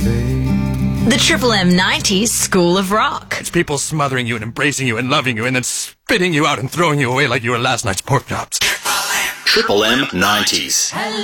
The Triple M 90s School of Rock. It's people smothering you and embracing you and loving you and then spitting you out and throwing you away like you were last night's pork chops. Triple M 90s.